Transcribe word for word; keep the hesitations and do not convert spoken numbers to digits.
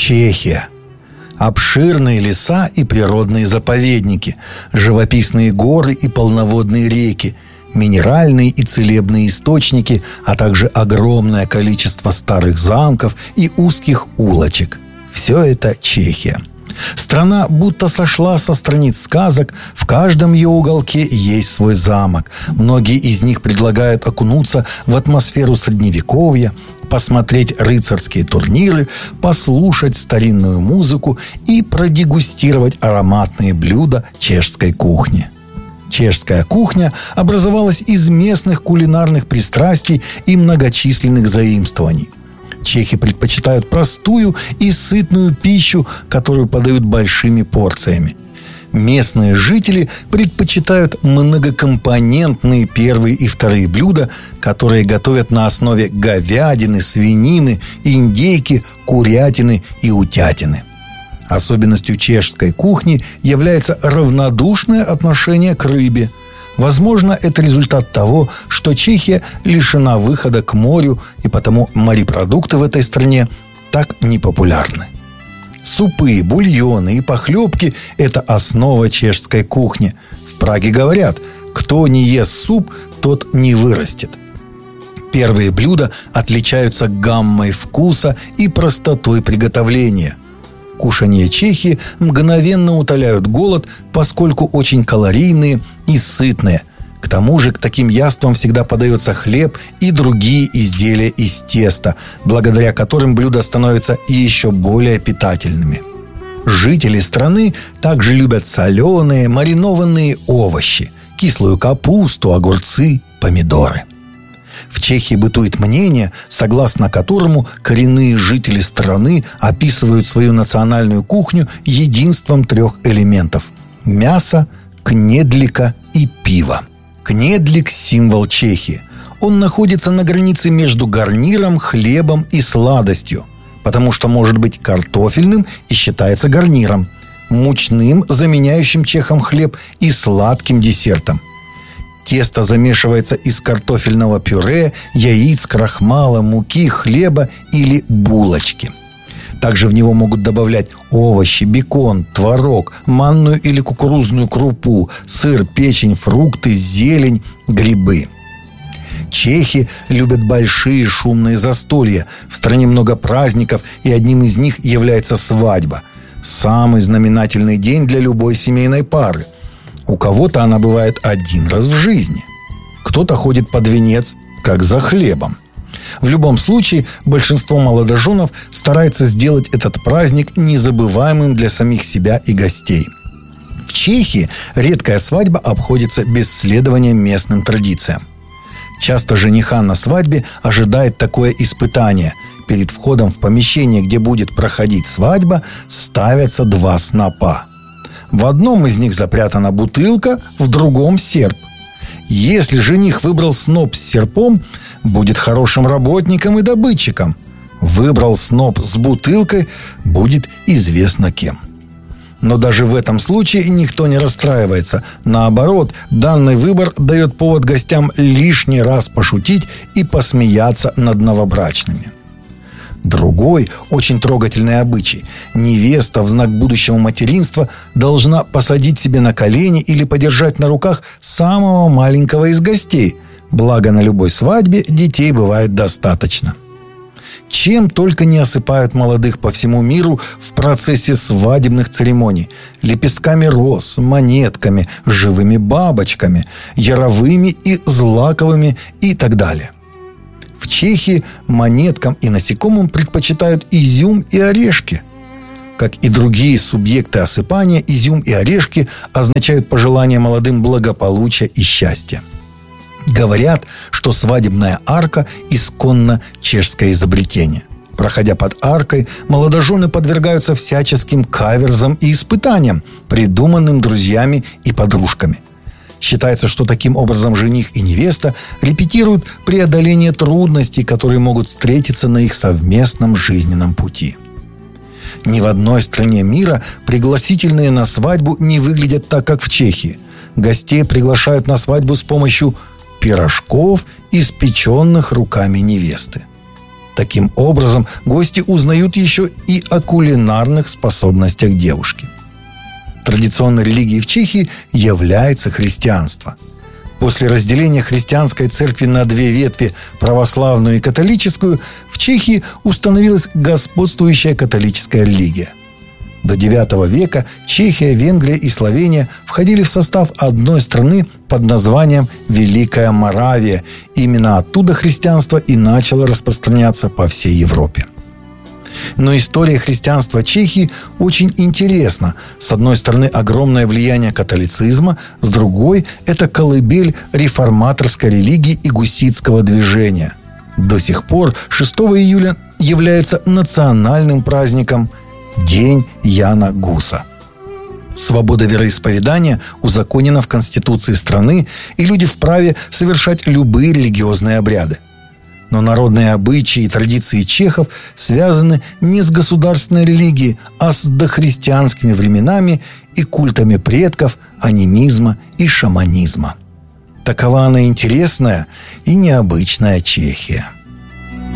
Чехия. Обширные леса и природные заповедники, живописные горы и полноводные реки, минеральные и целебные источники, а также огромное количество старых замков и узких улочек. Все это Чехия. Страна будто сошла со страниц сказок, в каждом ее уголке есть свой замок. Многие из них предлагают окунуться в атмосферу Средневековья, посмотреть рыцарские турниры, послушать старинную музыку и продегустировать ароматные блюда чешской кухни. Чешская кухня образовалась из местных кулинарных пристрастий и многочисленных заимствований. Чехи предпочитают простую и сытную пищу, которую подают большими порциями. Местные жители предпочитают многокомпонентные первые и вторые блюда, которые готовят на основе говядины, свинины, индейки, курятины и утятины. Особенностью чешской кухни является равнодушное отношение к рыбе. Возможно, это результат того, что Чехия лишена выхода к морю, и потому морепродукты в этой стране так непопулярны. Супы, бульоны и похлебки – это основа чешской кухни. В Праге говорят: кто не ест суп, тот не вырастет. Первые блюда отличаются гаммой вкуса и простотой приготовления. Кушанья Чехии мгновенно утоляют голод, поскольку очень калорийные и сытные. К тому же к таким яствам всегда подается хлеб и другие изделия из теста, благодаря которым блюда становятся еще более питательными. Жители страны также любят соленые, маринованные овощи, кислую капусту, огурцы, помидоры. В Чехии бытует мнение, согласно которому коренные жители страны описывают свою национальную кухню единством трех элементов – мяса, кнедлика и пива. Кнедлик – символ Чехии. Он находится на границе между гарниром, хлебом и сладостью, потому что может быть картофельным и считается гарниром, мучным, заменяющим чехам хлеб, и сладким десертом. Тесто замешивается из картофельного пюре, яиц, крахмала, муки, хлеба или булочки. Также в него могут добавлять овощи, бекон, творог, манную или кукурузную крупу, сыр, печень, фрукты, зелень, грибы. Чехи любят большие шумные застолья. В стране много праздников, и одним из них является свадьба. Самый знаменательный день для любой семейной пары. У кого-то она бывает один раз в жизни. Кто-то ходит под венец, как за хлебом. В любом случае, большинство молодоженов старается сделать этот праздник незабываемым для самих себя и гостей. В Чехии редкая свадьба обходится без следования местным традициям. Часто жениха на свадьбе ожидает такое испытание. Перед входом в помещение, где будет проходить свадьба, ставятся два снопа. В одном из них запрятана бутылка, в другом серп. Если жених выбрал сноп с серпом, будет хорошим работником и добытчиком. Выбрал сноп с бутылкой, будет известно кем. Но даже в этом случае никто не расстраивается. Наоборот, данный выбор дает повод гостям лишний раз пошутить и посмеяться над новобрачными. Другой, очень трогательный обычай. Невеста в знак будущего материнства должна посадить себе на колени или подержать на руках самого маленького из гостей. Благо на любой свадьбе детей бывает достаточно. Чем только не осыпают молодых по всему миру в процессе свадебных церемоний: лепестками роз, монетками, живыми бабочками, яровыми и злаковыми и так далее. В Чехии монеткам и насекомым предпочитают изюм и орешки. Как и другие субъекты осыпания, изюм и орешки означают пожелание молодым благополучия и счастья. Говорят, что свадебная арка исконно чешское изобретение. Проходя под аркой, молодожены подвергаются всяческим каверзам и испытаниям, придуманным друзьями и подружками. Считается, что таким образом жених и невеста репетируют преодоление трудностей, которые могут встретиться на их совместном жизненном пути. Ни в одной стране мира пригласительные на свадьбу не выглядят так, как в Чехии. Гостей приглашают на свадьбу с помощью пирожков, испеченных руками невесты. Таким образом, гости узнают еще и о кулинарных способностях девушки. Традиционной религией в Чехии является христианство. После разделения христианской церкви на две ветви, православную и католическую, в Чехии установилась господствующая католическая религия. До девятого века Чехия, Венгрия и Словения входили в состав одной страны под названием Великая Моравия. Именно оттуда христианство и начало распространяться по всей Европе. Но история христианства Чехии очень интересна. С одной стороны, огромное влияние католицизма, с другой – это колыбель реформаторской религии и гуситского движения. До сих пор шестого июля является национальным праздником День Яна Гуса. Свобода вероисповедания узаконена в Конституции страны, и люди вправе совершать любые религиозные обряды. Но народные обычаи и традиции чехов связаны не с государственной религией, а с дохристианскими временами и культами предков, анимизма и шаманизма. Такова она интересная и необычная Чехия.